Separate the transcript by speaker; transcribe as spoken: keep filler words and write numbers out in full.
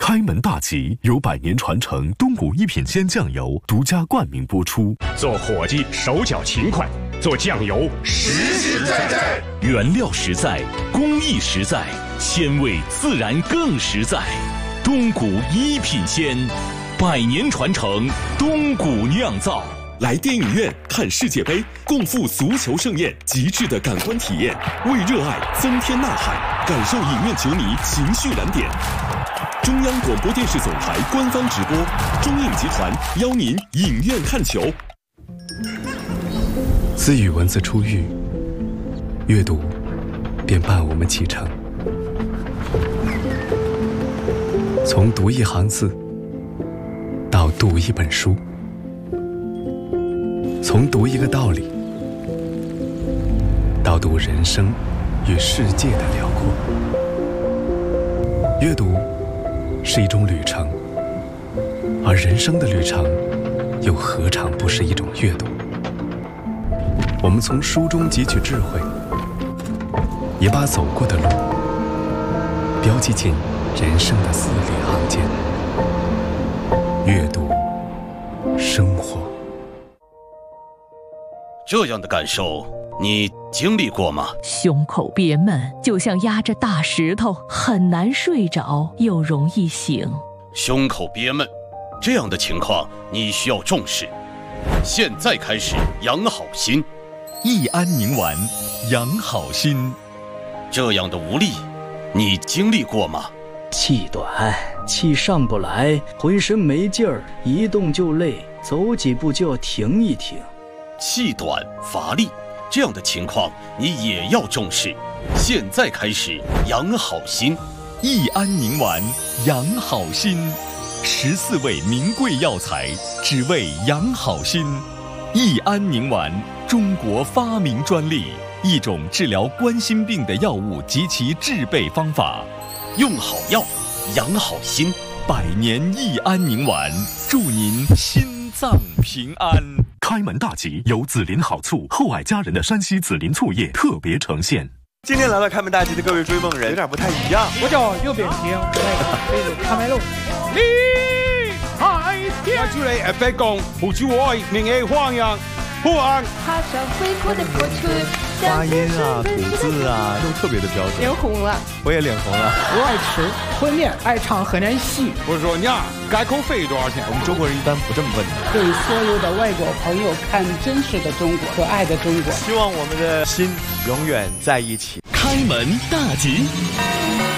Speaker 1: 开门大吉由百年传承东谷一品鲜酱油独家冠名播出。
Speaker 2: 做伙计手脚勤快，做酱油实实在在，
Speaker 3: 原料实在，工艺实在，鲜味自然更实在。东谷一品鲜，百年传承，东谷酿造。
Speaker 4: 来电影院看世界杯，共赴足球盛宴，极致的感官体验，为热爱增添呐喊，感受影院球迷情绪燃点。中央广播电视总台官方直播，中影集团邀您影院看球。
Speaker 5: 自与文字初遇，阅读便伴我们启程。从读一行字到读一本书，从读一个道理到读人生与世界的辽阔。阅读是一种旅程，而人生的旅程又何尝不是一种阅读？我们从书中汲取智慧，也把走过的路标记进人生的字里行间。阅读生活。
Speaker 3: 这样的感受你经历过吗？
Speaker 6: 胸口憋闷，就像压着大石头，很难睡着，又容易醒。
Speaker 3: 胸口憋闷，这样的情况你需要重视。现在开始养好心，
Speaker 7: 益安宁丸养好心。
Speaker 3: 这样的无力，你经历过吗？
Speaker 8: 气短，气上不来，浑身没劲儿，一动就累，走几步就要停一停。
Speaker 3: 气短乏力，这样的情况你也要重视。现在开始养好心，
Speaker 7: 益安宁丸养好心，十四味名贵药材，只为养好心。益安宁丸，中国发明专利，一种治疗冠心病的药物及其制备方法。
Speaker 3: 用好药，养好心。
Speaker 7: 百年益安宁丸，祝您心脏平安。
Speaker 1: 开门大吉由紫林好醋厚爱佳人的山西紫林醋业特别呈现。
Speaker 9: 今天来到开门大吉的各位追梦人有点不太一样。
Speaker 10: 我叫右边平，背着卡梅路。
Speaker 2: 你海天，我就嚟誒北港，好似我名嘅黃洋，好安。
Speaker 11: 踏上恢宏的过去，
Speaker 9: 发音啊，吐字啊，都特别的标准。
Speaker 11: 脸红了，
Speaker 9: 我也脸红了。
Speaker 10: 我爱吃烩面，爱唱河南戏。
Speaker 2: 我说娘，改口费多少钱？
Speaker 9: 我们中国人一般不这么问的。
Speaker 10: 对所有的外国朋友看真实的中国，可爱的中国。
Speaker 9: 希望我们的心永远在一起。
Speaker 3: 开门大吉。